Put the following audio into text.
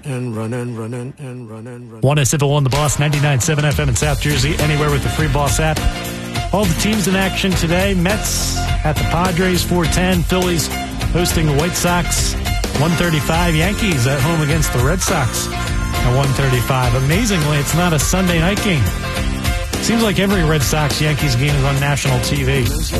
and run and run and run and run. 1SFO1 The Boss, 99.7 FM in South Jersey, anywhere with the free Boss app. All the teams in action today. Mets at the Padres, 4:10. Phillies hosting the White Sox, 1:35. Yankees at home against the Red Sox at 1:35. Amazingly, it's not a Sunday night game. Seems like every Red Sox-Yankees game is on national TV.